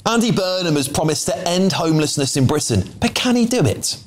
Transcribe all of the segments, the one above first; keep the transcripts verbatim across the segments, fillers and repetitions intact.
Andy Burnham has promised to end homelessness in Britain, but can he do it?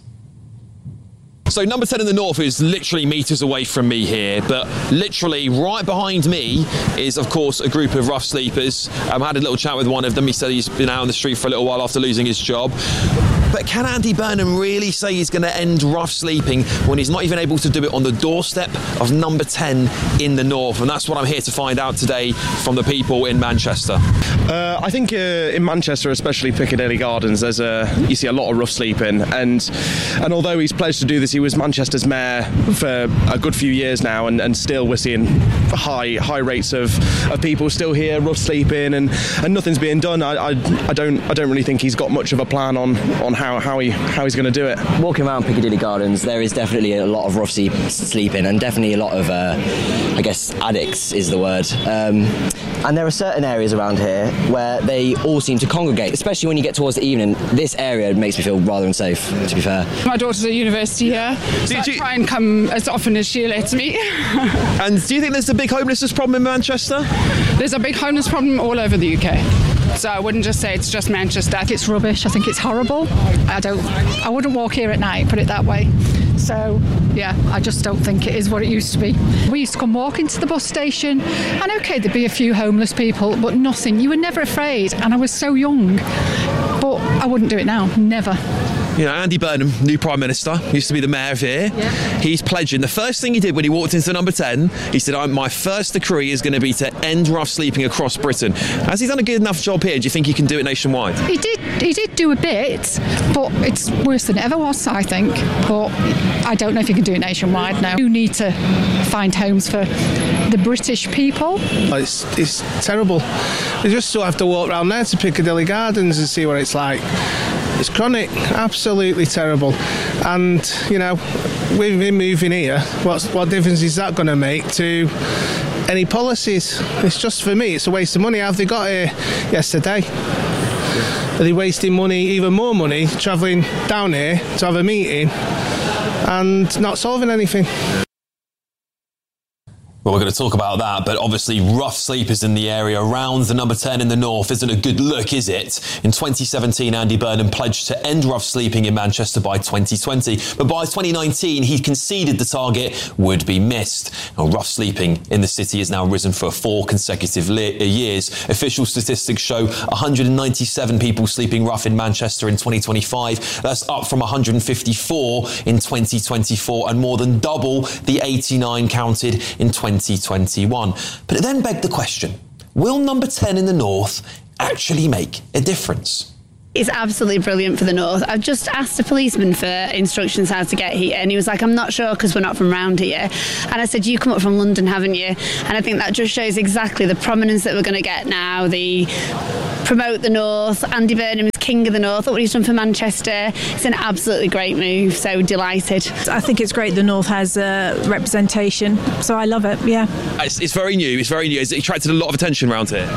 So number ten in the north is literally metres away from me here, but literally right behind me is, of course, a group of rough sleepers. Um, I had a little chat with one of them. He said he's been out on the street for a little while after losing his job. But can Andy Burnham really say he's going to end rough sleeping when he's not even able to do it on the doorstep of number ten in the north? And that's what I'm here to find out today from the people in Manchester. Uh, I think uh, in Manchester, especially Piccadilly Gardens, there's a you see a lot of rough sleeping, and and although he's pledged to do this, he was Manchester's mayor for a good few years now, and, and still we're seeing high high rates of, of people still here rough sleeping, and, and nothing's being done. I, I I don't I don't really think he's got much of a plan on on how how he how he's going to do it. Walking around Piccadilly Gardens, there is definitely a lot of rough sleep, sleeping, and definitely a lot of uh, I guess addicts is the word. Um, and there are certain areas around here where they all seem to congregate, especially when you get towards the evening. This area makes me feel rather unsafe, to be fair. My daughter's at university here, so I try and come as often as she lets me. And do you think there's a big homelessness problem in Manchester? There's a big homeless problem all over the U K. So I wouldn't just say it's just Manchester. It's rubbish. I think it's horrible. I don't. I wouldn't walk here at night, put it that way. So, yeah, I just don't think it is what it used to be. We used to come walking to the bus station, and OK, there'd be a few homeless people, but nothing. You were never afraid, and I was so young. But I wouldn't do it now. Never. You know, Andy Burnham, new Prime Minister, used to be the mayor of here. Yeah. He's pledging. The first thing he did when he walked into number ten, he said, my first decree is going to be to end rough sleeping across Britain. Has he done a good enough job here? Do you think he can do it nationwide? He did He did do a bit, but it's worse than it ever was, I think. But I don't know if he can do it nationwide now. You need to find homes for the British people. It's, it's terrible. You just still have to walk around there to Piccadilly Gardens and see what it's like. It's chronic, absolutely terrible. And, you know, with him moving here, what's, what difference is that going to make to any policies? It's just, for me, it's a waste of money. Have they got here yesterday? Are they wasting money, even more money, travelling down here to have a meeting and not solving anything? Well, we're going to talk about that, but obviously rough sleepers in the area around the number ten in the north isn't a good look, is it? In twenty seventeen, Andy Burnham pledged to end rough sleeping in Manchester by twenty twenty, but by twenty nineteen, he conceded the target would be missed. Now, rough sleeping in the city has now risen for four consecutive li- years. Official statistics show one hundred ninety-seven people sleeping rough in Manchester in twenty twenty-five. That's up from one hundred fifty-four in twenty twenty-four and more than double the eighty-nine counted in twenty twenty-one. But it then begged the question, will number ten in the north actually make a difference? It's absolutely brilliant for the north. I've just asked a policeman for instructions how to get here, and he was like, I'm not sure because we're not from round here. And I said, you come up from London, haven't you? And I think that just shows exactly the prominence that we're going to get now, the promote the north. Andy Burnham is king of the north. Look what he's done for Manchester. It's an absolutely great move, so delighted. I think it's great the north has uh, representation, so I love it, yeah. It's, it's very new, it's very new. It's attracted a lot of attention around here.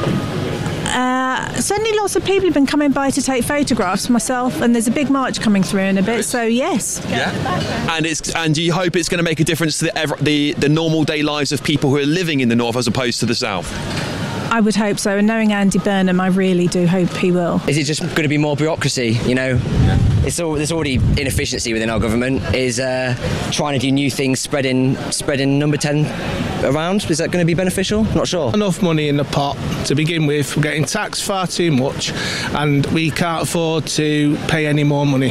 Uh, certainly lots of people have been coming by to take photographs, myself, and there's a big march coming through in a bit, so yes. Yeah. And it's and do you hope it's going to make a difference to the, ever, the the normal day lives of people who are living in the north as opposed to the south? I would hope so, and knowing Andy Burnham, I really do hope he will. Is it just going to be more bureaucracy, you know? It's all, there's already inefficiency within our government, is uh, trying to do new things, spreading spreading number ten around. Is that going to be beneficial? Not sure. Enough money in the pot to begin with. We're getting taxed far too much, and we can't afford to pay any more money.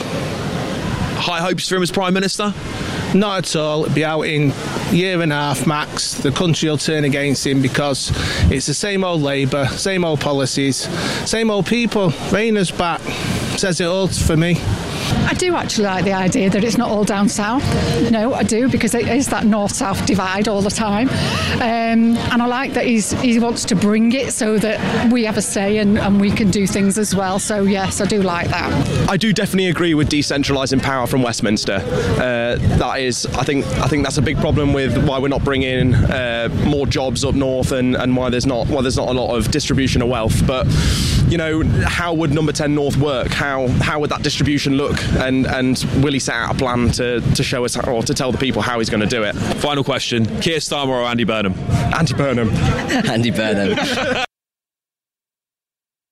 High hopes for him as Prime Minister? Not at all. It'll be out in a year and a half max. The country will turn against him because it's the same old Labour, same old policies, same old people. Rayner's back. Says it all for me. I do actually like the idea that it's not all down south. No, I do, because it is that north-south divide all the time. Um, and I like that he's, he wants to bring it so that we have a say and, and we can do things as well. So, yes, I do like that. I do definitely agree with decentralising power from Westminster. Uh, that is, I think I think that's a big problem with why we're not bringing uh, more jobs up north and, and why there's not why there's not a lot of distribution of wealth. But, you know, how would number ten North work? How how would that distribution look? And and will he set out a plan to, to show us or to tell the people how he's going to do it? Final question, Keir Starmer or Andy Burnham? Andy Burnham. Andy Burnham.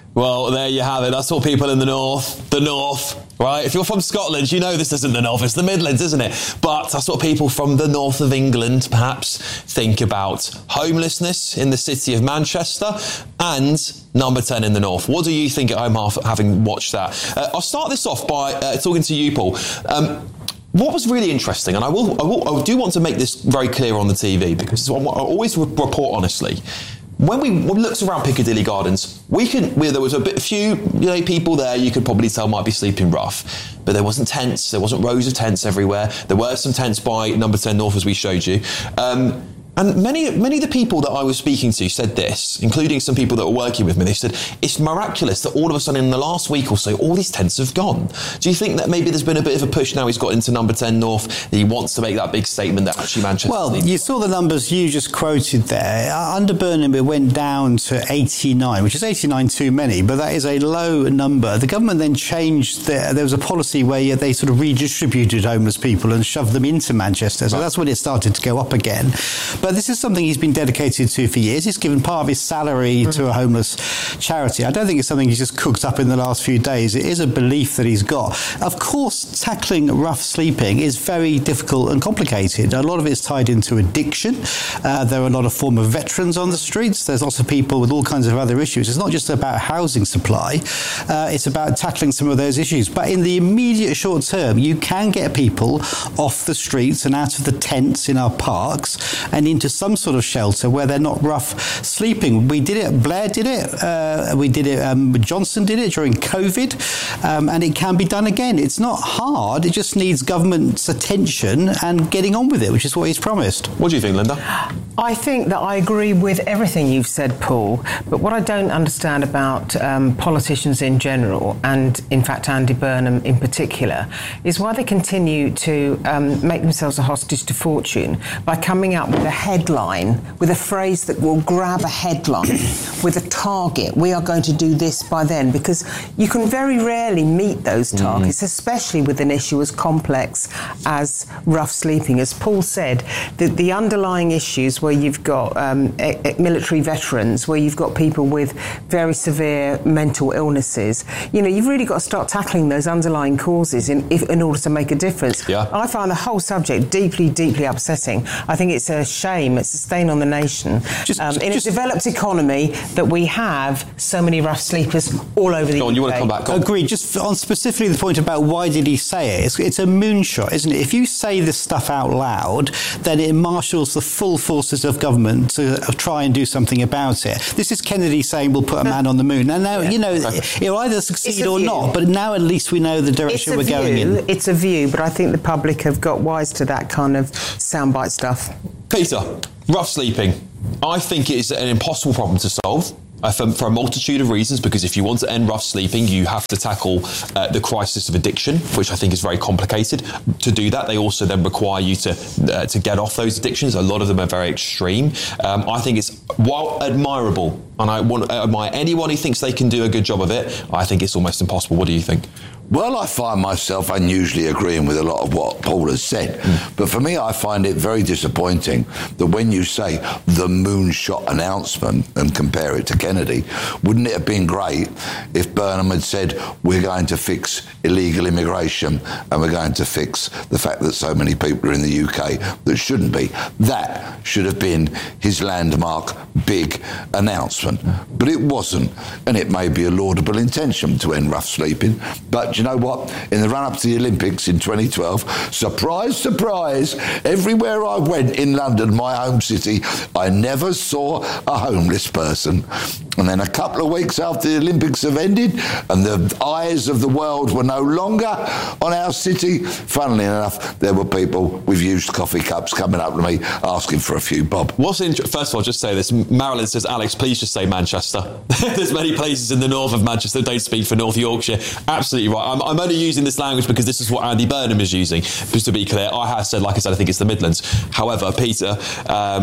Well, there you have it. That's what people in the north, the north, right? If you're from Scotland, you know this isn't the north, it's the Midlands, isn't it? But that's what people from the north of England perhaps think about homelessness in the city of Manchester and number ten in the north. What do you think at home, having watched that? Uh, I'll start this off by uh, talking to you, Paul. Um, What was really interesting, and I will, I will, I do want to make this very clear on the T V, because I always report honestly. When we, when we looked around Piccadilly Gardens, we can, we, there was a bit, a few, you know, people there you could probably tell might be sleeping rough, but there wasn't tents, there wasn't rows of tents everywhere. There were some tents by number ten North, as we showed you. Um, And many, many of the people that I was speaking to said this, including some people that were working with me. They said, it's miraculous that all of a sudden in the last week or so, all these tents have gone. Do you think that maybe there's been a bit of a push now he's got into number ten North, that he wants to make that big statement that actually Manchester... Well, you saw the numbers you just quoted there. Under Burnham, it went down to eighty-nine, which is eighty-nine too many, but that is a low number. The government then changed, the, there was a policy where they sort of redistributed homeless people and shoved them into Manchester. So right. That's when it started to go up again. But this is something he's been dedicated to for years. He's given part of his salary mm-hmm. to a homeless charity. I don't think it's something he's just cooked up in the last few days. It is a belief that he's got. Of course, tackling rough sleeping is very difficult and complicated. A lot of it's tied into addiction. Uh, there are a lot of former veterans on the streets. There's lots of people with all kinds of other issues. It's not just about housing supply. Uh, it's about tackling some of those issues. But in the immediate short term, you can get people off the streets and out of the tents in our parks and into some sort of shelter where they're not rough sleeping. We did it, Blair did it, uh, we did it, um, Johnson did it during COVID, um, and it can be done again. It's not hard, it just needs government's attention and getting on with it, which is what he's promised. What do you think, Linda? I think that I agree with everything you've said, Paul, but what I don't understand about um, politicians in general, and in fact Andy Burnham in particular, is why they continue to um, make themselves a hostage to fortune by coming up with a headline, with a phrase that will grab a headline, with a target. We are going to do this by then, because you can very rarely meet those targets, mm. especially with an issue as complex as rough sleeping. As Paul said, the, the underlying issues where you've got um, e- e- military veterans, where you've got people with very severe mental illnesses, you know, you've really got to start tackling those underlying causes in, if, in order to make a difference. Yeah. I find the whole subject deeply, deeply upsetting. I think it's a shame, it's a stain on the nation. Just, um, in just, a developed economy that we have so many rough sleepers all over the Go on, U K. you want to come back? Go on. Agreed. Just on specifically the point about why did he say it, it's, it's a moonshot, isn't it? If you say this stuff out loud, then it marshals the full forces of government to uh, try and do something about it. This is Kennedy saying we'll put a man on the moon. And now, yeah. you know, okay. it'll either succeed or not, but now at least we know the direction we're view. going in. It's a view, but I think the public have got wise to that kind of soundbite stuff. Peter, rough sleeping. I think it is an impossible problem to solve. Uh, for, for a multitude of reasons, because if you want to end rough sleeping, you have to tackle uh, the crisis of addiction, which I think is very complicated. To do that, they also then require you to uh, to get off those addictions. A lot of them are very extreme. Um, I think it's, while admirable, and I want to admire anyone who thinks they can do a good job of it, I think it's almost impossible. What do you think? Well, I find myself unusually agreeing with a lot of what Paul has said. Mm. But for me, I find it very disappointing that when you say the moonshot announcement and compare it to Kennedy, wouldn't it have been great if Burnham had said, we're going to fix illegal immigration and we're going to fix the fact that so many people are in the U K that shouldn't be. That should have been his landmark big announcement. But it wasn't. And it may be a laudable intention to end rough sleeping, but you know what? In the run-up to the Olympics in twenty twelve, surprise, surprise, everywhere I went in London, my home city, I never saw a homeless person. And then a couple of weeks after the Olympics have ended and the eyes of the world were no longer on our city, funnily enough, there were people with used coffee cups coming up to me asking for a few bob. What's in, first of all, just say this. Marilyn says, Alex, please just say Manchester. There's many places in the north of Manchester that don't speak for North Yorkshire. Absolutely right. I'm, I'm only using this language because this is what Andy Burnham is using. Just to be clear, I have said, like I said, I think it's the Midlands. However, Peter, um,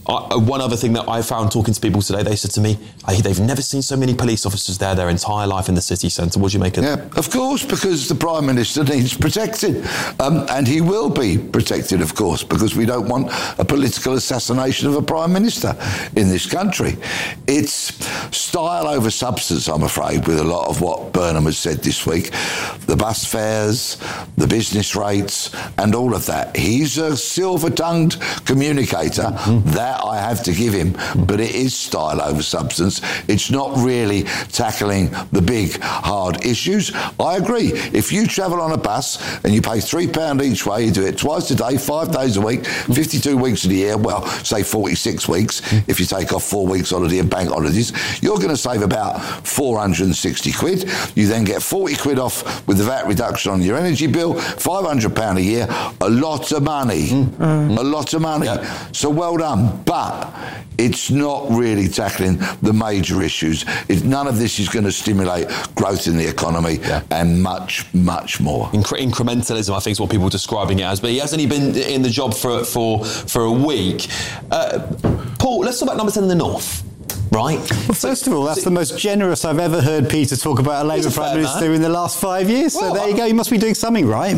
I, one other thing that I found talking to people today, they said to me, they've never seen so many police officers there their entire life in the city centre. What do you make of that? Yeah, of course, because the Prime Minister needs protected. Um, and he will be protected, of course, because we don't want a political assassination of a Prime Minister in this country. It's style over substance, I'm afraid, with a lot of what Burnham has said this week. The bus fares, the business rates, and all of that. He's a silver-tongued communicator. Mm-hmm. That I have to give him, but it is style over substance. It's not really tackling the big, hard issues. I agree. If you travel on a bus and you pay three pounds each way, you do it twice a day, five days a week, fifty-two weeks of the year, well, say forty-six weeks, if you take off four weeks holiday and bank holidays, you're going to save about four hundred sixty quid. You then get forty quid off with the V A T reduction on your energy bill, five hundred pounds a year, a lot of money, mm. a lot of money. Yeah. So well done. But it's not really tackling the major issues. It, none of this is going to stimulate growth in the economy yeah. and much, much more. Incre- incrementalism, I think, is what people are describing it as. But he hasn't even been in the job for for, for a week. Uh, Paul, let's talk about number ten in the North. Right. Well, first of all, that's the most generous I've ever heard Peter talk about a Labour Prime Minister man. in the last five years. Well, so there you go. You must be doing something right.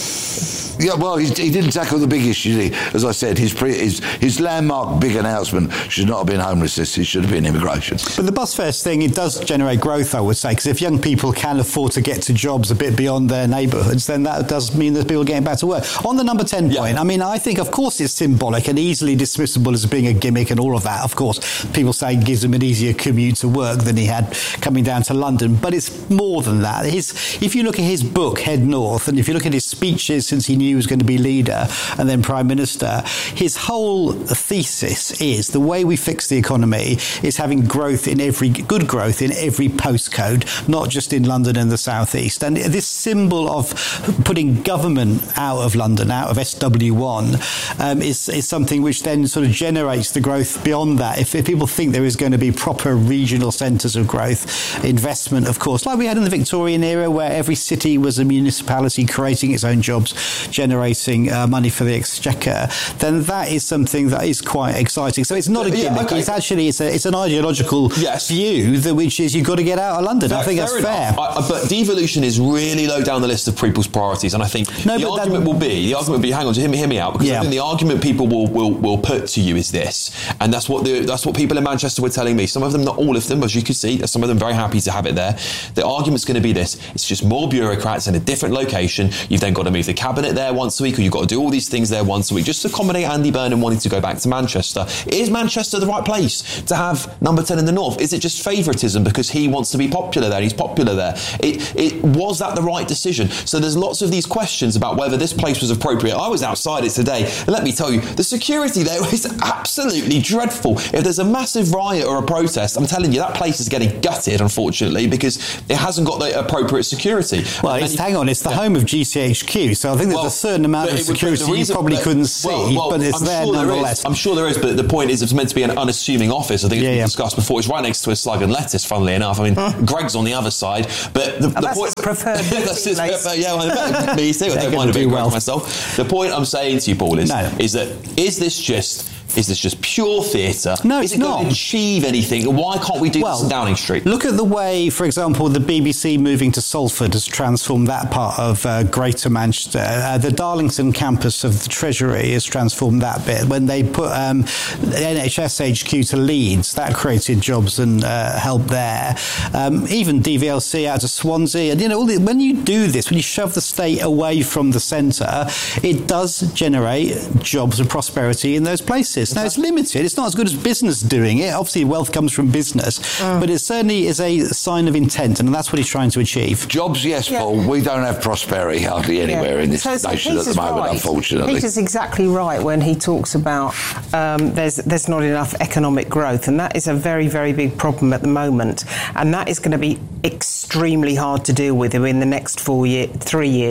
Yeah, well, he, he didn't tackle the big issue, did he? As I said, his, pre, his his landmark big announcement should not have been homelessness, it should have been immigration. But the bus fares thing, it does generate growth, I would say, because if young people can afford to get to jobs a bit beyond their neighbourhoods, then that does mean that people are getting back to work. On the number ten yeah. point, I mean, I think, of course, it's symbolic and easily dismissible as being a gimmick and all of that. Of course, people say it gives him an easier commute to work than he had coming down to London. But it's more than that. His, if you look at his book, Head North, and if you look at his speeches since he knew he was going to be leader, and then Prime Minister, his whole thesis is the way we fix the economy is having growth in every, good growth in every postcode, not just in London and the South East. And this symbol of putting government out of London, out of S W one, um, is, is something which then sort of generates the growth beyond that. If, if people think there is going to be proper regional centres of growth, investment, of course, like we had in the Victorian era, where every city was a municipality creating its own jobs, generating Uh, money for the exchequer, then that is something that is quite exciting. So it's not a gimmick. Yeah, okay. It's actually it's, a, it's an ideological yes. view that which is you've got to get out of London. Fair, I think fair that's fair. I, but devolution is really low down the list of people's priorities, and I think no, the argument that, will be the argument will be hang on, hear me, hear me out, because yeah. I think the argument people will, will will put to you is this, and that's what the, that's what people in Manchester were telling me. Some of them, not all of them, as you can see, some of them very happy to have it there. The argument's going to be this: it's just more bureaucrats in a different location. You've then got to move the cabinet there once a week, or you've got to do all these things there once a week just to accommodate Andy Burnham wanting to go back to Manchester. Is Manchester the right place to have number ten in the North? Is it just favouritism because he wants to be popular there? He's popular there. It, it was that the right decision? So there's lots of these questions about whether this place was appropriate. I was outside it today, and let me tell you, the security there is absolutely dreadful. If there's a massive riot or a protest, I'm telling you, that place is getting gutted, unfortunately, because it hasn't got the appropriate security. Well, it's, hang on, it's the yeah. home of G C H Q, so I think there's well, a certain amount of security you probably couldn't see, well, well, but it's I'm there sure nonetheless. There I'm sure there is, but the point is it's meant to be an unassuming office. I think it's yeah, been yeah. discussed before. It's right next to a slug and lettuce, funnily enough. I mean, huh. Greg's on the other side, but the, oh, the that's point... preferred that's his preferred, yeah, well, me too. I don't mind a bit well. myself. The point I'm saying to you, Paul, is, no. is that is this just... Is this just pure theatre? No, Is it's it not. going to achieve anything? Why can't we do well, this in Downing Street? Look at the way, for example, the B B C moving to Salford has transformed that part of uh, Greater Manchester. Uh, the Darlington campus of the Treasury has transformed that bit. When they put um, the N H S H Q to Leeds, that created jobs and uh, help there. Um, even D V L C out to Swansea. And, you know, all the, when you do this, when you shove the state away from the centre, it does generate jobs and prosperity in those places. Now, it's limited. It's not as good as business doing it. Obviously, wealth comes from business. Mm. But it certainly is a sign of intent, and that's what he's trying to achieve. Jobs, yes, yeah. Paul. We don't have prosperity hardly anywhere yeah. in this so, so nation Peter's at the moment, right. unfortunately. Peter's exactly right when he talks about um, there's, there's not enough economic growth, and that is a very, very big problem at the moment. And that is going to be extremely hard to deal with in the next four year, three years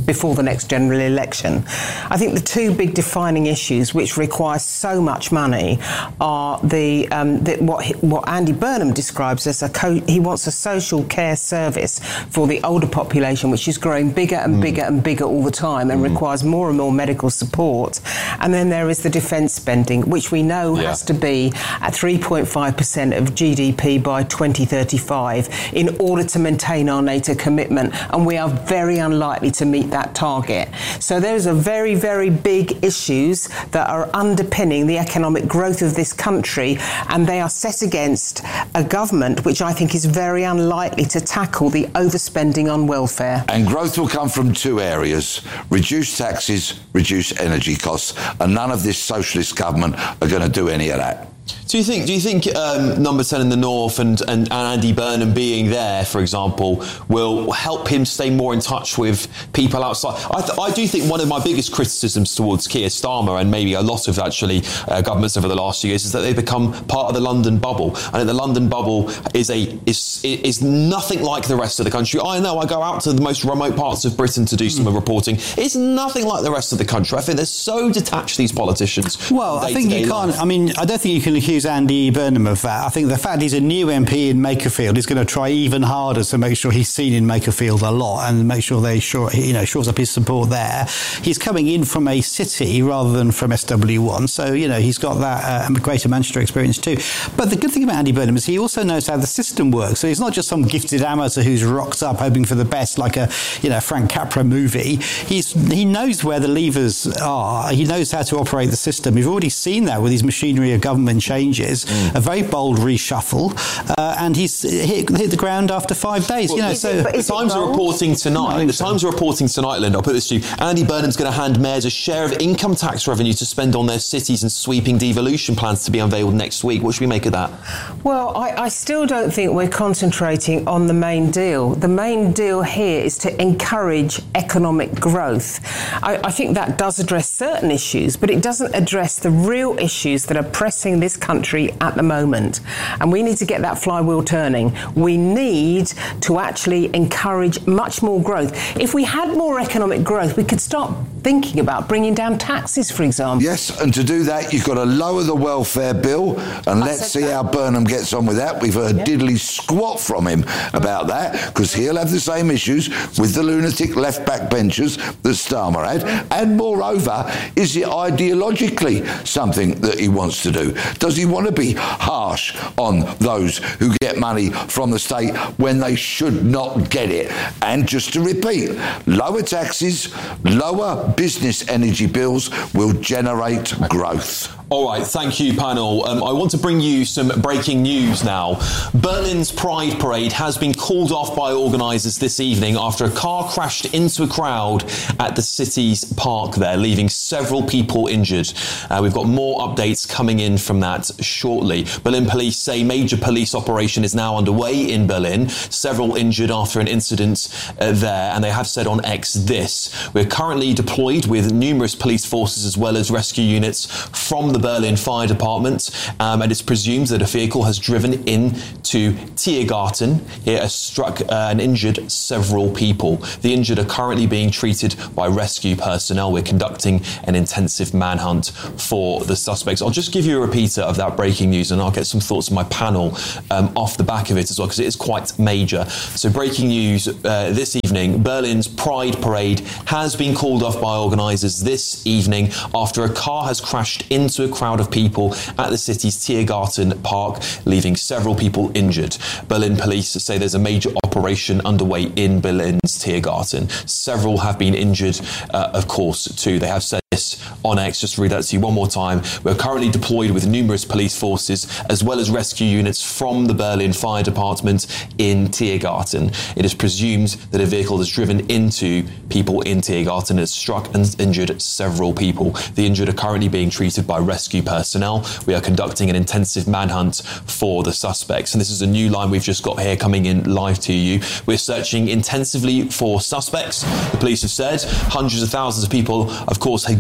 before the next general election. I think the two big defining issues which require so much money are the, um, the what what Andy Burnham describes as a co- he wants a social care service for the older population, which is growing bigger and mm. bigger and bigger all the time and mm. requires more and more medical support. And then there is the defence spending, which we know yeah. has to be at three point five percent of G D P by twenty thirty-five in order to maintain our NATO commitment, and we are very unlikely to meet that target. So those are very, very big issues that are underpinning the economic growth of this country, and they are set against a government which I think is very unlikely to tackle the overspending on welfare. And growth will come from two areas: reduce taxes, reduce energy costs, and none of this socialist government are going to do any of that. Do you think? Do you think um, Number ten in the North and, and, and Andy Burnham being there, for example, will help him stay more in touch with people outside? I, th- I do think one of my biggest criticisms towards Keir Starmer, and maybe a lot of actually uh, governments over the last few years, is that they've become part of the London bubble. And the London bubble is a is is nothing like the rest of the country. I know. I go out to the most remote parts of Britain to do some mm. reporting. It's nothing like the rest of the country. I think they're so detached, these politicians. Well, I think you can't. Life. I mean, I don't think you can accuse Andy Burnham of that. I think the fact he's a new M P in Makerfield is going to try even harder to make sure he's seen in Makerfield a lot and make sure they sure you know shores up his support there. He's coming in from a city rather than from S W one, so you know he's got that uh, Greater Manchester experience too. But the good thing about Andy Burnham is he also knows how the system works. So he's not just some gifted amateur who's rocked up hoping for the best, like a you know Frank Capra movie. He's he knows where the levers are. He knows how to operate the system. We've already seen that with his machinery of government changes. Mm. A very bold reshuffle, uh, and he's hit, hit the ground after five days. Well, you know, so it, the Times are reporting tonight. No, the so. Times are reporting tonight, Linda. I'll put this to you. Andy Burnham's going to hand mayors a share of income tax revenue to spend on their cities and sweeping devolution plans to be unveiled next week. What should we make of that? Well, I, I still don't think we're concentrating on the main deal. The main deal here is to encourage economic growth. I, I think that does address certain issues, but it doesn't address the real issues that are pressing this country at the moment. And we need to get that flywheel turning. We need to actually encourage much more growth. If we had more economic growth, we could start thinking about bringing down taxes, for example. Yes, and to do that, you've got to lower the welfare bill, and I let's see that. how Burnham gets on with that. We've heard yep. diddly squat from him about that, because he'll have the same issues with the lunatic left backbenchers that Starmer had. And moreover, is it ideologically something that he wants to do? Does he want to be harsh on those who get money from the state when they should not get it? And just to repeat, lower taxes, lower business energy bills will generate growth. All right, thank you, panel. Um, I want to bring you some breaking news now. Berlin's Pride Parade has been called off by organisers this evening after a car crashed into a crowd at the city's park there, leaving several people injured. Uh, we've got more updates coming in from that shortly. Berlin police say major police operation is now underway in Berlin. Several injured after an incident uh, there, and they have said on X this: we're currently deployed with numerous police forces as well as rescue units from the Berlin Fire Department, um, and it's presumed that a vehicle has driven into Tiergarten. It has struck uh, and injured several people. The injured are currently being treated by rescue personnel. We're conducting an intensive manhunt for the suspects. I'll just give you a repeater of that breaking news, and I'll get some thoughts from my panel um, off the back of it as well, because it is quite major. So breaking news uh, this evening: Berlin's Pride Parade has been called off by organisers this evening after a car has crashed into a crowd of people at the city's Tiergarten Park, leaving several people injured. Berlin police say there's a major operation underway in Berlin's Tiergarten. Several have been injured, uh, of course, too. They have said this on X. Just to read that to you one more time. We're currently deployed with numerous police forces as well as rescue units from the Berlin Fire Department in Tiergarten. It is presumed that a vehicle has driven into people in Tiergarten and has struck and injured several people. The injured are currently being treated by rescue personnel. We are conducting an intensive manhunt for the suspects. And this is a new line we've just got here coming in live to you. We're searching intensively for suspects. The police have said hundreds of thousands of people, of course, had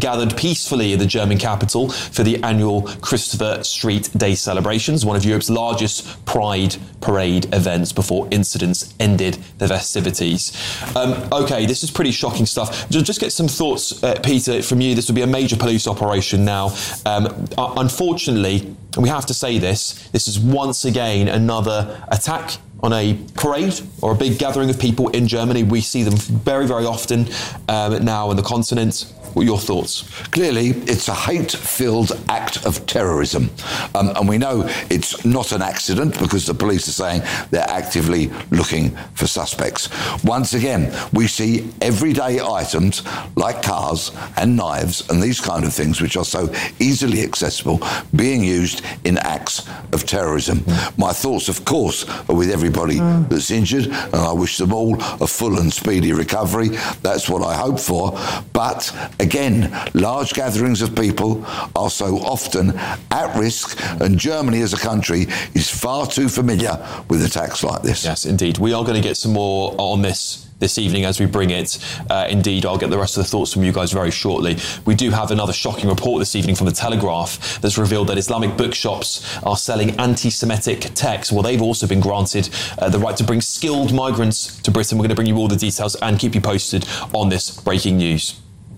gathered peacefully in the German capital for the annual Christopher Street Day celebrations, one of Europe's largest pride parade events, before incidents ended the festivities. Um, okay, this is pretty shocking stuff. Just, just get some thoughts, uh, Peter, from you. This would be a major police operation now. Um, uh, unfortunately, and we have to say this, this is once again another attack on a parade or a big gathering of people in Germany. We see them very, very often um, now on the continent. What are your thoughts? Clearly, it's a hate-filled act of terrorism. Um, and we know it's not an accident because the police are saying they're actively looking for suspects. Once again, we see everyday items like cars and knives and these kind of things, which are so easily accessible, being used in acts of terrorism. Mm. My thoughts, of course, are with everybody mm. that's injured, and I wish them all a full and speedy recovery. That's what I hope for. But again, large gatherings of people are so often at risk, and Germany as a country is far too familiar with attacks like this. Yes, indeed. We are going to get some more on this this evening as we bring it. Uh, indeed, I'll get the rest of the thoughts from you guys very shortly. We do have another shocking report this evening from the Telegraph that's revealed that Islamic bookshops are selling anti-Semitic texts. Well, they've also been granted uh, the right to bring skilled migrants to Britain. We're going to bring you all the details and keep you posted on this breaking news.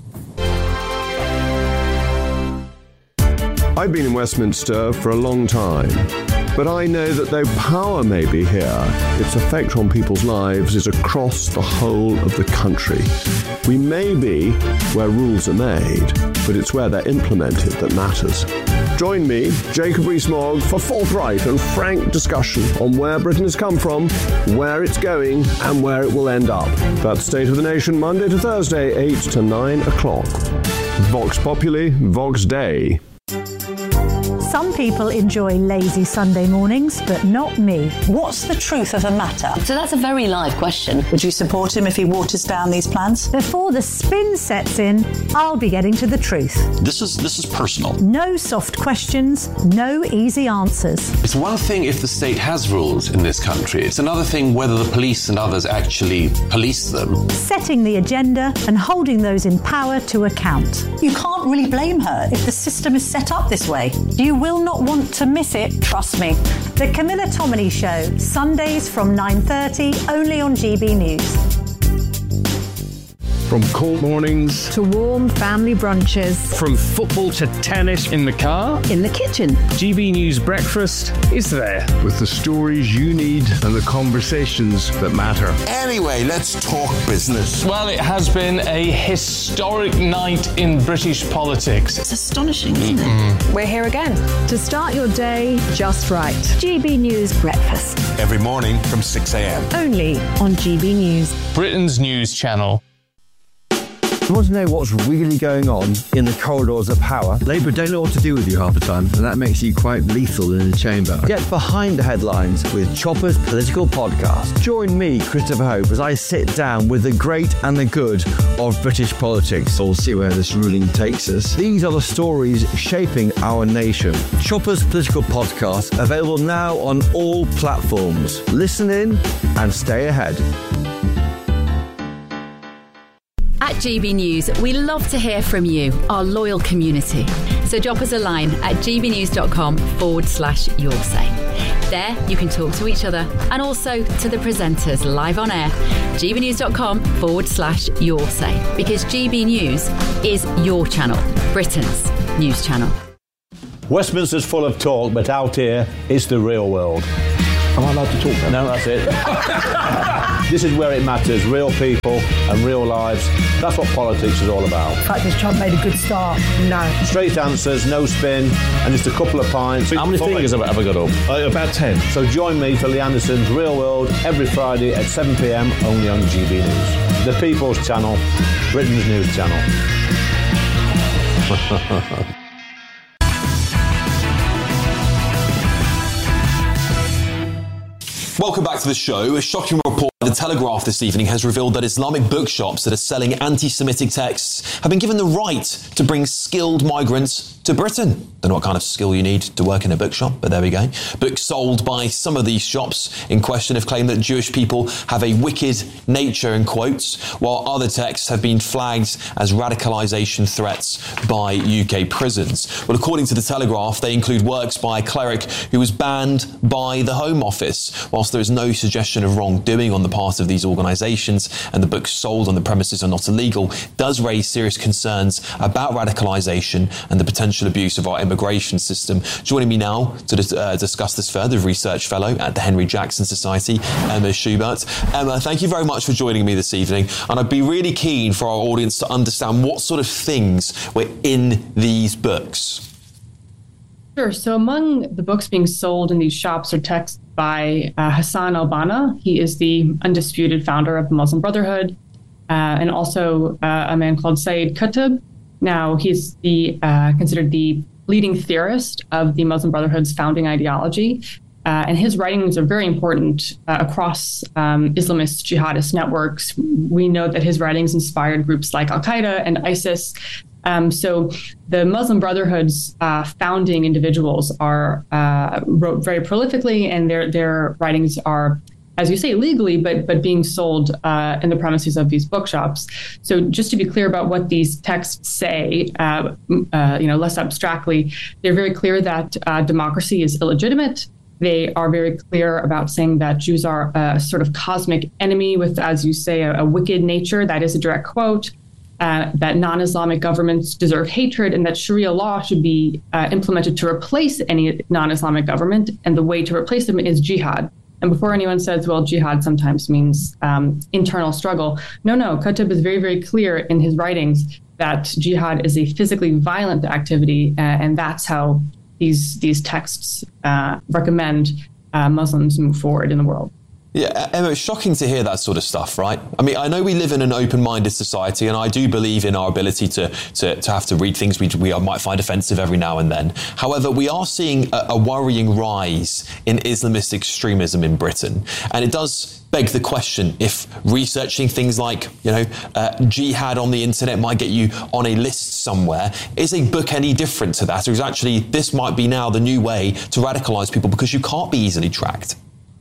I've been in Westminster for a long time, but I know that though power may be here, its effect on people's lives is across the whole of the country. We may be where rules are made, but it's where they're implemented that matters. Join me, Jacob Rees-Mogg, for forthright and frank discussion on where Britain has come from, where it's going, and where it will end up. That's State of the Nation, Monday to Thursday, eight to nine o'clock. Vox Populi, Vox Dei. Some people enjoy lazy Sunday mornings, but not me. What's the truth of the matter? So that's a very live question. Would you support him if he waters down these plans? Before the spin sets in, I'll be getting to the truth. This is this is personal. No soft questions, no easy answers. It's one thing if the state has rules in this country. It's another thing whether the police and others actually police them. Setting the agenda and holding those in power to account. You can't really blame her if the system is set up this way. You will not want to miss it, trust me. The Camilla Tominey Show, Sundays from nine thirty, only on G B News. From cold mornings to warm family brunches. From football to tennis in the car. In the kitchen. G B News Breakfast is there with the stories you need and the conversations that matter. Anyway, let's talk business. Well, it has been a historic night in British politics. It's astonishing, isn't it? Mm. We're here again to start your day just right. G B News Breakfast. Every morning from six a.m. Only on G B News. Britain's news channel. You want to know what's really going on in the corridors of power? Labour don't know what to do with you half the time, and that makes you quite lethal in the chamber. Get behind the headlines with Chopper's Political Podcast. Join me, Christopher Hope, as I sit down with the great and the good of British politics. We'll see where this ruling takes us. These are the stories shaping our nation. Chopper's Political Podcast, available now on all platforms. Listen in and stay ahead. At G B News, we love to hear from you, our loyal community. So drop us a line at gbnews.com forward slash your say. There, you can talk to each other and also to the presenters live on air. gbnews.com forward slash your say. Because G B News is your channel, Britain's news channel. Westminster's full of talk, but out here, it's the real world. Am I allowed to talk then? No, that's it. This is where it matters, real people and real lives. That's what politics is all about. In fact, has Trump made a good start? No. Straight answers, no spin, and just a couple of pints. How many fingers have I ever got up? Uh, about ten. So join me for Lee Anderson's Real World every Friday at seven p.m. only on G B News. The People's Channel, Britain's news channel. Welcome back to the show. A shocking report The Telegraph this evening has revealed that Islamic bookshops that are selling anti-Semitic texts have been given the right to bring skilled migrants to Britain. Don't know what kind of skill you need to work in a bookshop, but there we go. Books sold by some of these shops in question have claimed that Jewish people have a wicked nature, in quotes, while other texts have been flagged as radicalisation threats by U K prisons. Well, according to The Telegraph, they include works by a cleric who was banned by the Home Office. Whilst there is no suggestion of wrongdoing on the part of these organisations and the books sold on the premises are not illegal, it does raise serious concerns about radicalisation and the potential abuse of our immigration system. Joining me now to uh, discuss this further, research fellow at the Henry Jackson Society, Emma Schubert. Emma, thank you very much for joining me this evening, and I'd be really keen for our audience to understand what sort of things were in these books. Sure. So among the books being sold in these shops are texts by uh, Hassan al-Banna. He is the undisputed founder of the Muslim Brotherhood, uh, and also uh, a man called Sayyid Qutb. Now, he's the uh, considered the leading theorist of the Muslim Brotherhood's founding ideology, uh, and his writings are very important uh, across um, Islamist jihadist networks. We know that his writings inspired groups like Al-Qaeda and ISIS. Um, so the Muslim Brotherhood's uh, founding individuals are uh, wrote very prolifically, and their their writings are, as you say, legally, but but being sold uh, in the premises of these bookshops. So just to be clear about what these texts say, uh, uh, you know, less abstractly, they're very clear that uh, democracy is illegitimate. They are very clear about saying that Jews are a sort of cosmic enemy with, as you say, a, a wicked nature. That is a direct quote. Uh, that non-Islamic governments deserve hatred, and that Sharia law should be uh, implemented to replace any non-Islamic government. And the way to replace them is jihad. And before anyone says, well, jihad sometimes means um, internal struggle. No, no, Qutb is very, very clear in his writings that jihad is a physically violent activity, uh, and that's how these these texts uh, recommend uh, Muslims move forward in the world. Yeah, Emma, it's shocking to hear that sort of stuff, right? I mean, I know we live in an open-minded society, and I do believe in our ability to to, to have to read things we, we might find offensive every now and then. However, we are seeing a, a worrying rise in Islamist extremism in Britain, and it does beg the question if researching things like, you know, uh, jihad on the internet might get you on a list somewhere. Is a book any different to that, or is actually this might be now the new way to radicalise people because you can't be easily tracked?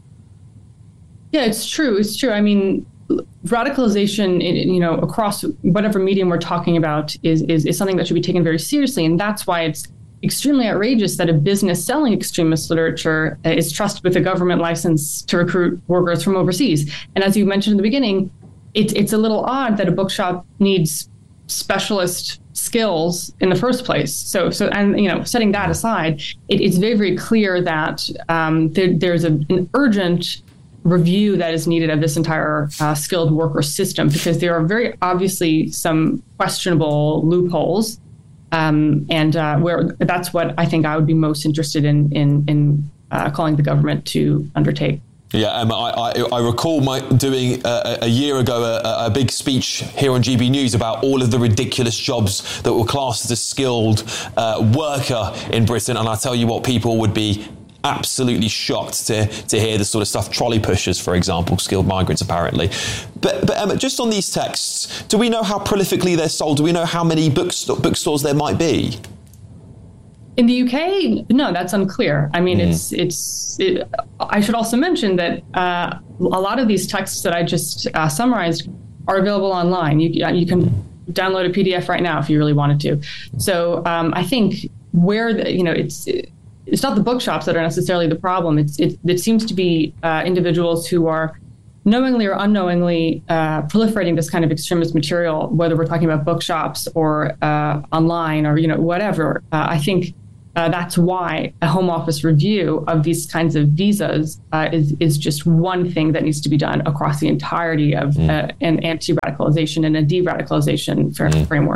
Yeah, it's true. It's true. I mean, radicalization, you know, across whatever medium we're talking about is, is, is something that should be taken very seriously. And that's why it's extremely outrageous that a business selling extremist literature is trusted with a government license to recruit workers from overseas. And as you mentioned in the beginning, it, it's a little odd that a bookshop needs specialist skills in the first place. So, so, and you know, setting that aside, it, it's very, very clear that um, there, there's a, an urgent review that is needed of this entire uh, skilled worker system, because there are very obviously some questionable loopholes, um, and uh, where that's what I think I would be most interested in in, in uh, calling the government to undertake. Yeah, Emma, I, I, I recall my doing uh, a year ago a, a big speech here on G B News about all of the ridiculous jobs that were classed as a skilled uh, worker in Britain, and I tell you what, people would be absolutely shocked to to hear the sort of stuff. Trolley pushers, for example, skilled migrants apparently. But, but Emma, just on these texts, do we know how prolifically they're sold? Do we know how many bookst- bookstores there might be? In the U K, no, that's unclear. I mean, mm. it's it's. It, I should also mention that uh, a lot of these texts that I just uh, summarized are available online. You you can download a P D F right now if you really wanted to. So um, I think where the, you know it's. It, It's not the bookshops that are necessarily the problem. It's, it, it seems to be uh, individuals who are knowingly or unknowingly uh, proliferating this kind of extremist material, whether we're talking about bookshops or uh, online or, you know, whatever. Uh, I think uh, that's why a Home Office review of these kinds of visas uh, is, is just one thing that needs to be done across the entirety of mm. uh, an anti-radicalization and a de-radicalization mm. framework.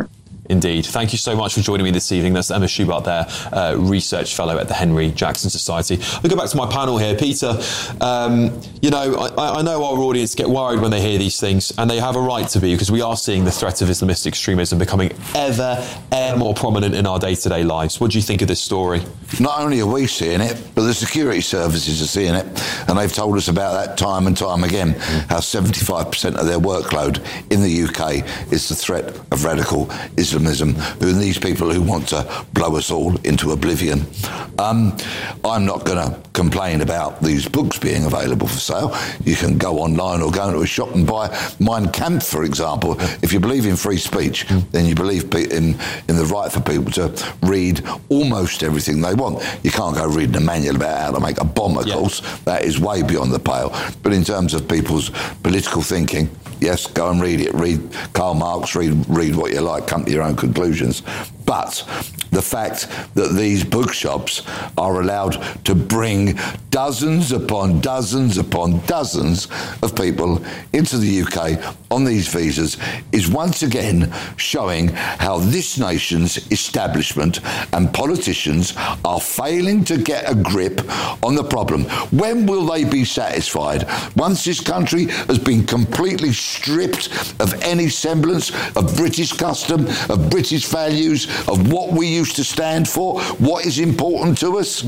Indeed. Thank you so much for joining me this evening. That's Emma Schubart there, uh, Research Fellow at the Henry Jackson Society. I'll go back to my panel here. Peter, um, you know, I, I know our audience get worried when they hear these things, and they have a right to be, because we are seeing the threat of Islamist extremism becoming ever, ever more prominent in our day-to-day lives. What do you think of this story? Not only are we seeing it, but the security services are seeing it, and they've told us about that time and time again, how seventy-five percent of their workload in the U K is the threat of radical Islamism, who are these people who want to blow us all into oblivion. Um, I'm not going to complain about these books being available for sale. You can go online or go into a shop and buy Mein Kampf, for example. If you believe in free speech, then you believe in, in the right for people to read almost everything they want. You can't go reading a manual about how to make a bomb, of yeah. course. That is way beyond the pale. But in terms of people's political thinking, yes, go and read it. Read Karl Marx, read, read what you like, come to your own conclusions. But the fact that these bookshops are allowed to bring dozens upon dozens upon dozens of people into the U K on these visas is once again showing how this nation's establishment and politicians are failing to get a grip on the problem. When will they be satisfied? Once this country has been completely stripped of any semblance of British custom, of British values, of what we used to stand for, what is important to us?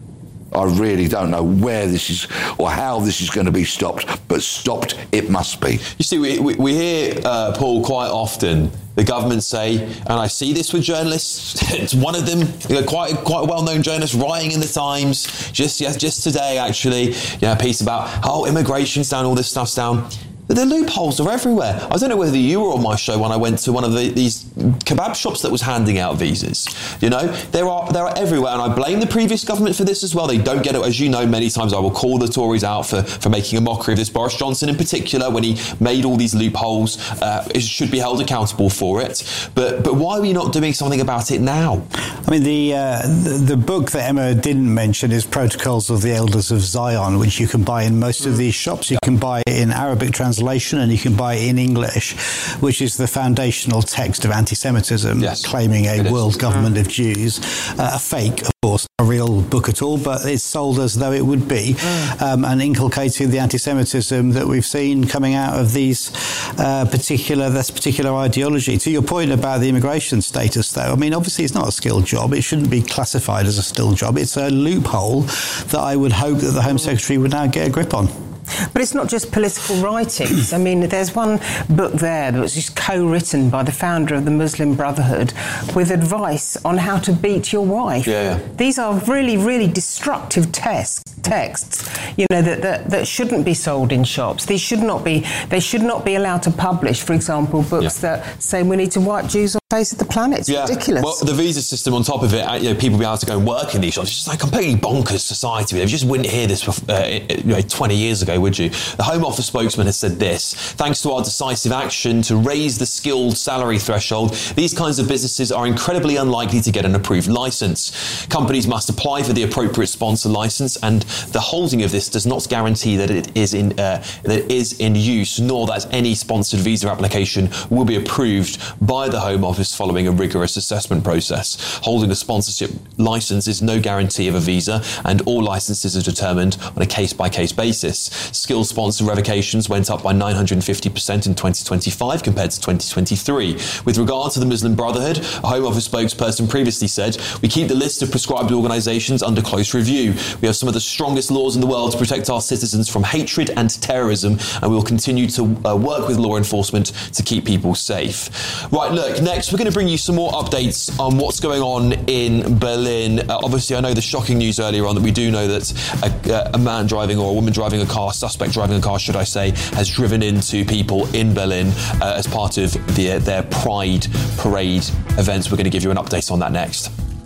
I really don't know where this is or how this is going to be stopped, but stopped it must be. You see, we, we, we hear, uh, Paul, quite often the government say, and I see this with journalists, it's one of them, you know, quite quite a well-known journalist writing in the Times, just yes, just today actually, you know, a piece about, oh, immigration's down, all this stuff's down. But the loopholes are everywhere. I don't know whether you were on my show when I went to one of the, these kebab shops that was handing out visas. You know, there are there are everywhere, and I blame the previous government for this as well. They don't get it. As you know, many times I will call the Tories out for, for making a mockery of this. Boris Johnson in particular, when he made all these loopholes, uh, should be held accountable for it. But but why are we not doing something about it now? I mean, the, uh, the, the book that Emma didn't mention is Protocols of the Elders of Zion, which you can buy in most of these shops. You can buy it in Arabic translation, and you can buy it in English, which is the foundational text of anti-Semitism, yes, claiming a world government of Jews. Uh, a fake, of course, not a real book at all, but it's sold as though it would be, um, and inculcating the anti-Semitism that we've seen coming out of these uh, particular, this particular ideology. To your point about the immigration status, though, I mean, obviously it's not a skilled job. It shouldn't be classified as a skilled job. It's a loophole that I would hope that the Home Secretary would now get a grip on. But it's not just political writings. I mean, there's one book there that was just co-written by the founder of the Muslim Brotherhood with advice on how to beat your wife. Yeah. These are really, really destructive tests, texts, you know, that, that, that shouldn't be sold in shops. These should not be, they should not be allowed to publish, for example, books yeah. that say we need to wipe Jews off the face of the planet. It's yeah. ridiculous. Well, the visa system on top of it, you know, people be able to go and work in these shops. It's just like a completely bonkers society. You just wouldn't hear this uh, you know, twenty years ago, would you? The Home Office spokesman has said this: thanks to our decisive action to raise the skilled salary threshold, these kinds of businesses are incredibly unlikely to get an approved licence. Companies must apply for the appropriate sponsor licence, and the holding of this does not guarantee that it is in uh, that it is in use, nor that any sponsored visa application will be approved by the Home Office following a rigorous assessment process. Holding a sponsorship licence is no guarantee of a visa, and all licences are determined on a case-by-case basis. Skilled sponsor revocations went up by nine hundred fifty percent in twenty twenty-five compared to twenty twenty-three. With regard to the Muslim Brotherhood, a Home Office spokesperson previously said, "We keep the list of prescribed organisations under close review. We have some of the strongest laws in the world to protect our citizens from hatred and terrorism, and we will continue to uh, work with law enforcement to keep people safe." Right, look, next we're going to bring you some more updates on what's going on in Berlin. Uh, obviously, I know the shocking news earlier on that we do know that a, a man driving or a woman driving a car, suspect driving a car, should I say, has driven into people in Berlin uh, as part of the, their Pride Parade events. We're going to give you an update on that next.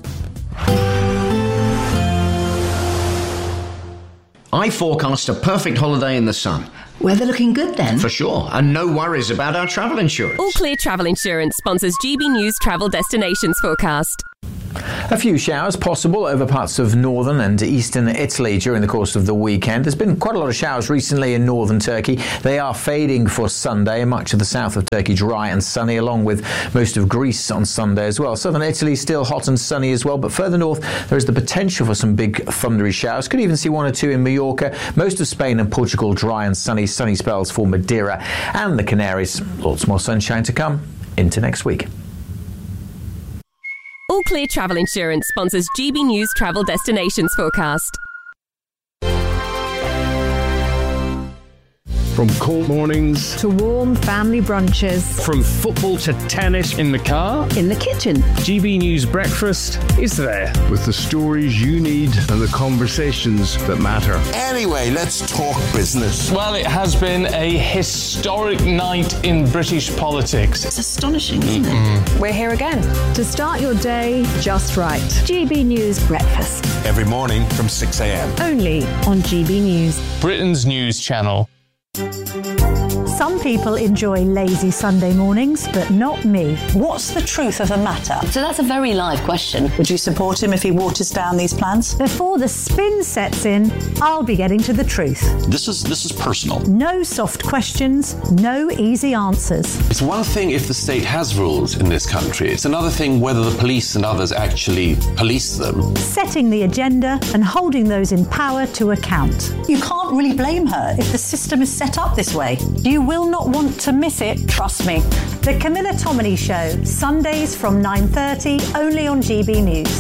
I forecast a perfect holiday in the sun. Weather looking good then? For sure, and no worries about our travel insurance. All Clear Travel Insurance sponsors G B News Travel Destinations Forecast. A few showers possible over parts of northern and eastern Italy during the course of the weekend. There's been quite a lot of showers recently in northern Turkey. They are fading for Sunday. Much of the south of Turkey dry and sunny, along with most of Greece on Sunday as well. Southern Italy still hot and sunny as well, but further north there is the potential for some big thundery showers. Could even see one or two in Mallorca. Most of Spain and Portugal dry and sunny. Sunny spells for Madeira and the Canaries. Lots more sunshine to come into next week. All Clear Travel Insurance sponsors G B News Travel Destinations Forecast. From cold mornings to warm family brunches. From football to tennis in the car. In the kitchen. G B News Breakfast is there. With the stories you need and the conversations that matter. Anyway, let's talk business. Well, it has been a historic night in British politics. It's astonishing, isn't Mm-mm. it? We're here again to start your day just right. G B News Breakfast. Every morning from six a.m. Only on G B News. Britain's news channel. Some people enjoy lazy Sunday mornings, but not me. What's the truth of the matter? So that's a very live question. Would you support him if he waters down these plans? Before the spin sets in, I'll be getting to the truth. This is this is personal. No soft questions, no easy answers. It's one thing if the state has rules in this country. It's another thing whether the police and others actually police them. Setting the agenda and holding those in power to account. You can't really blame her if the system is set up this way. You will not want to miss it, trust me. The Camilla Tominey Show, Sundays from nine thirty, only on G B News.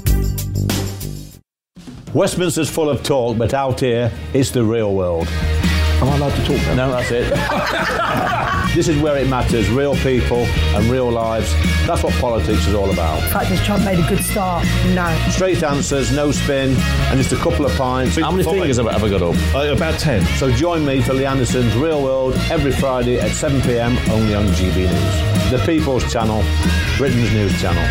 Westminster's full of talk, but out here, it's the real world. Am I allowed to talk now? No, that's it. This is where it matters, real people and real lives. That's what politics is all about. In fact, this Trump made a good start. No. Straight answers, no spin, and just a couple of pints. How many fingers have I ever got up? Uh, about ten. So join me for Lee Anderson's Real World every Friday at seven p.m. only on G B News. The People's Channel, Britain's news channel.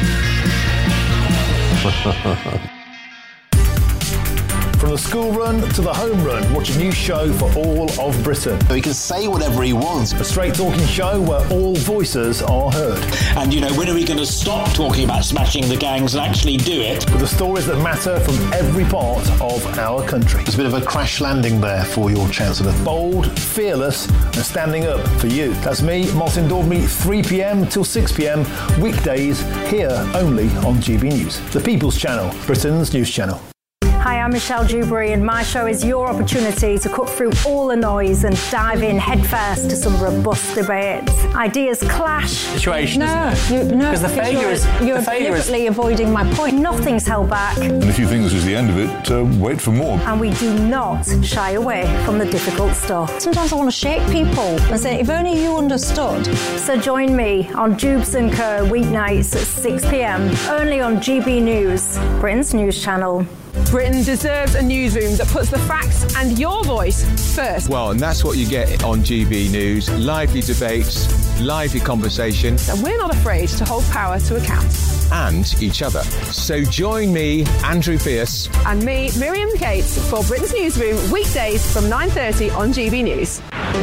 From the school run to the home run, watch a new show for all of Britain. So he can say whatever he wants. A straight talking show where all voices are heard. And, you know, when are we going to stop talking about smashing the gangs and actually do it? With the stories that matter from every part of our country. It's a bit of a crash landing there for your Chancellor. Bold, fearless, and standing up for you. That's me, Martin Daubney, three p.m. till six p.m. weekdays, here only on G B News. The People's Channel, Britain's news channel. Hi, I'm Michelle Dewberry, and my show is your opportunity to cut through all the noise and dive in headfirst to some robust debates. Ideas clash. Situation. No, you, no, because the failure you're, is you're the failure deliberately is... avoiding my point. Nothing's held back. And if you think this is the end of it, uh, wait for more. And we do not shy away from the difficult stuff. Sometimes I want to shake people and say, if only you understood. So join me on Jubes and Co weeknights at six p.m. only on G B News, Britain's news channel. Britain deserves a newsroom that puts the facts and your voice first. Well, and that's what you get on G B News. Lively debates, lively conversation. And we're not afraid to hold power to account. And each other. So join me, Andrew Pierce. And me, Miriam Cates, for Britain's Newsroom, weekdays from nine thirty on G B News.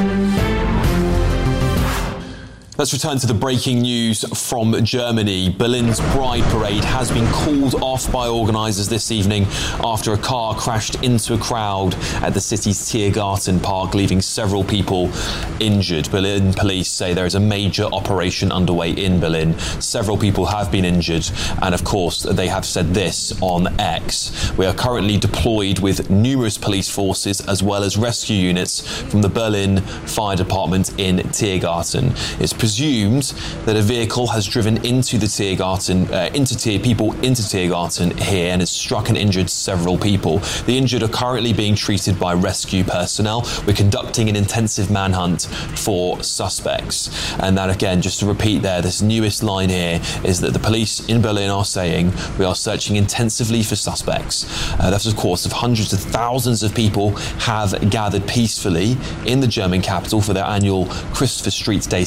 Let's return to the breaking news from Germany. Berlin's Pride Parade has been called off by organisers this evening after a car crashed into a crowd at the city's Tiergarten Park, leaving several people injured. Berlin police say there is a major operation underway in Berlin. Several people have been injured, and of course they have said this on X. We are currently deployed with numerous police forces as well as rescue units from the Berlin Fire Department in Tiergarten. It's presumed that a vehicle has driven into the Tiergarten, uh, into Tier, people into Tiergarten here and has struck and injured several people. The injured are currently being treated by rescue personnel. We're conducting an intensive manhunt for suspects. And that again, just to repeat there, this newest line here is that the police in Berlin are saying we are searching intensively for suspects. Uh, that's of course if hundreds of thousands of people have gathered peacefully in the German capital for their annual Christopher Street Day celebration.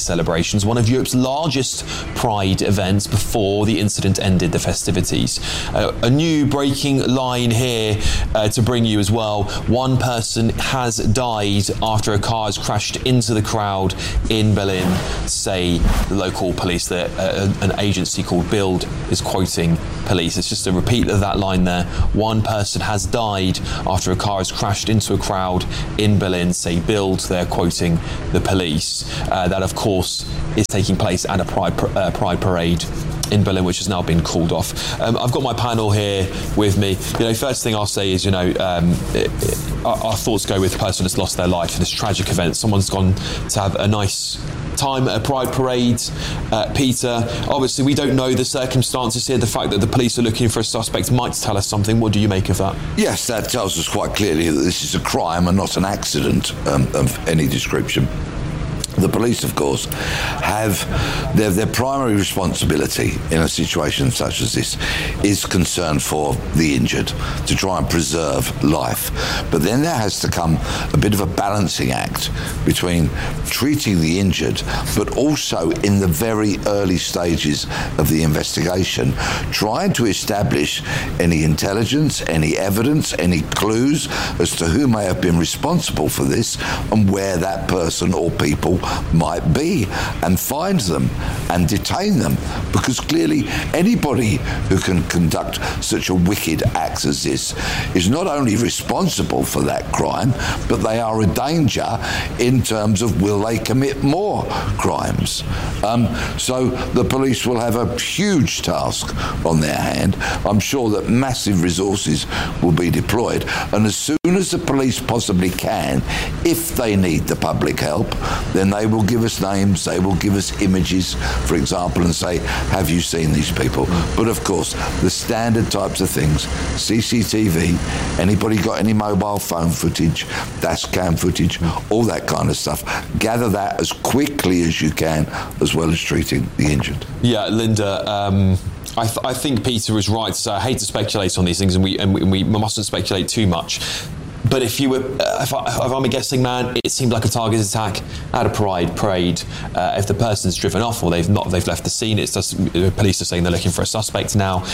celebrations, one of Europe's largest Pride events, before the incident ended the festivities. Uh, a new breaking line here uh, to bring you as well. One person has died after a car has crashed into the crowd in Berlin, say the local police. That uh, an agency called Bild is quoting police. It's just a repeat of that line there. One person has died after a car has crashed into a crowd in Berlin, say Bild. They're quoting the police. Uh, that, of course, is taking place at a Pride, uh, Pride parade in Berlin, which has now been called off. Um, I've got my panel here with me. You know, first thing I'll say is, you know, um, it, it, our, our thoughts go with the person that's lost their life in this tragic event. Someone's gone to have a nice time at a Pride parade. Uh, Peter, obviously we don't know the circumstances here. The fact that the police are looking for a suspect might tell us something. What do you make of that? Yes, that tells us quite clearly that this is a crime and not an accident um, of any description. The police, of course, have their, their primary responsibility in a situation such as this is concern for the injured, to try and preserve life. But then there has to come a bit of a balancing act between treating the injured, but also in the very early stages of the investigation, trying to establish any intelligence, any evidence, any clues as to who may have been responsible for this and where that person or people might be, and find them and detain them, because clearly anybody who can conduct such a wicked act as this is not only responsible for that crime, but they are a danger in terms of will they commit more crimes. Um, so the police will have a huge task on their hand. I'm sure that massive resources will be deployed, and as soon as the police possibly can, if they need the public help, then they will give us names, they will give us images, for example, and say, have you seen these people? But of course, the standard types of things, C C T V, anybody got any mobile phone footage, dash cam footage, all that kind of stuff, gather that as quickly as you can, as well as treating the injured. Yeah, Linda, um... I, th- I think Peter was right. So I hate to speculate on these things, and we and we, and we mustn't speculate too much. But if you were, uh, if, I, if I'm a guessing man, it seemed like a targeted attack at a Pride parade. Uh, if the person's driven off or they've not, they've left the scene. It's just the police are saying they're looking for a suspect now.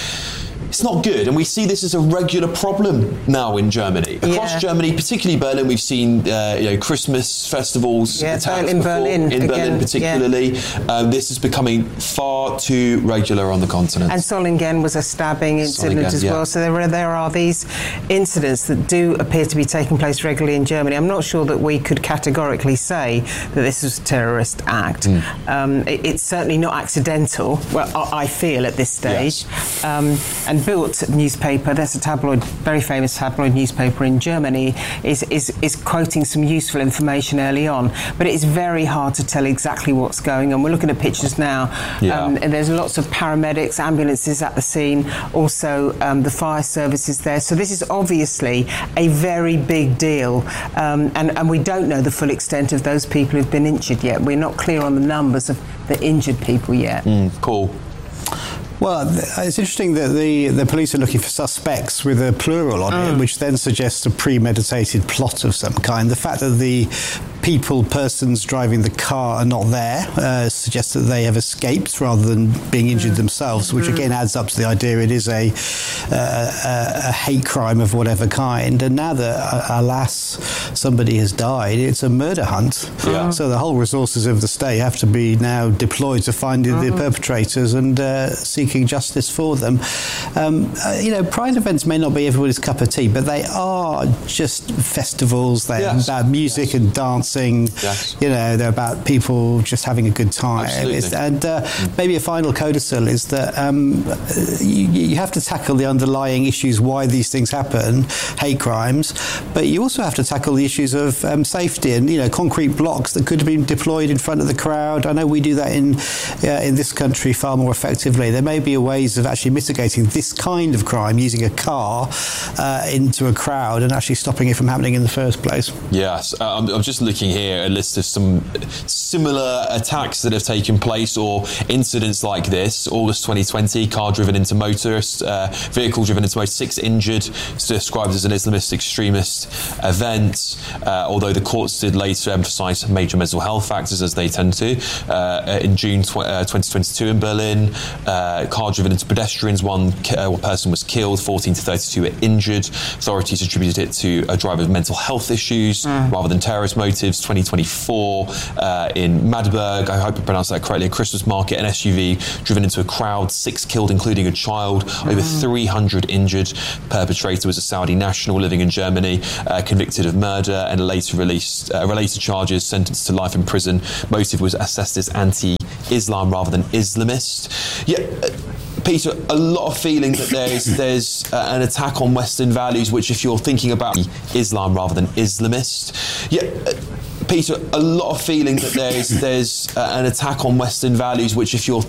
It's not good, and we see this as a regular problem now in Germany. Across yeah. Germany, particularly Berlin, we've seen uh, you know Christmas festivals yeah, attacks in before, Berlin, in again, Berlin particularly. Yeah. Um, this is becoming far too regular on the continent. And Solingen was a stabbing incident Solingen, as yeah. well. So there are, there are these incidents that do appear to be taking place regularly in Germany. I'm not sure that we could categorically say that this was a terrorist act. Mm. Um, it, it's certainly not accidental, well, I, I feel at this stage. Yes. Um, and Bild newspaper, that's a tabloid, very famous tabloid newspaper in Germany, is, is, is quoting some useful information early on. But it's very hard to tell exactly what's going on. We're looking at pictures now, yeah. um, and there's lots of paramedics, ambulances at the scene, also um, the fire services there. So this is obviously a very big deal, um, and, and we don't know the full extent of those people who've been injured yet. We're not clear on the numbers of the injured people yet. Mm, Paul. Well, it's interesting that the, the police are looking for suspects with a plural on mm. it, which then suggests a premeditated plot of some kind. The fact that the people, persons driving the car are not there uh, suggests that they have escaped rather than being injured mm. themselves, which mm. again adds up to the idea it is a, uh, a, a hate crime of whatever kind. And now that, uh, alas, somebody has died, it's a murder hunt. Yeah. So the whole resources of the state have to be now deployed to find mm. the perpetrators and uh, seek justice for them. Um, uh, you know, Pride events may not be everybody's cup of tea, but they are just festivals. They're yes. about music yes. and dancing. Yes. You know, they're about people just having a good time. It's, and uh, mm. maybe a final codicil is that um, you, you have to tackle the underlying issues why these things happen, hate crimes, but you also have to tackle the issues of um, safety and, you know, concrete blocks that could have been deployed in front of the crowd. I know we do that in uh, in this country far more effectively. There may be ways of actually mitigating this kind of crime using a car uh, into a crowd and actually stopping it from happening in the first place. Yes, uh, I'm, I'm just looking looking here at a list of some similar attacks that have taken place or incidents like this. August twenty twenty, car driven into motorist, uh, vehicle driven into motorist, six injured. It's described as an Islamist extremist event, uh, although the courts did later emphasise major mental health factors, as they tend to. Uh, in June tw- uh, twenty twenty-two in Berlin, uh, car driven into pedestrians, one, uh, one person was killed, fourteen to thirty-two were injured. Authorities attributed it to a driver's mental health issues mm. rather than terrorist motives. twenty twenty-four uh, in Magdeburg, I hope I pronounced that correctly, a Christmas market, an S U V driven into a crowd, six killed, including a child, mm. over three hundred injured. Perpetrator was a Saudi national living in Germany, uh, convicted of murder and later released uh, related charges, sentenced to life in prison. Motive was assessed as anti-Islam rather than Islamist. Yeah. Uh, Peter, a lot of feeling that there's there's uh, an attack on Western values, which if you're thinking about Islam rather than Islamist, yeah. Uh, Peter, a lot of feeling that there's there's uh, an attack on Western values, which if you're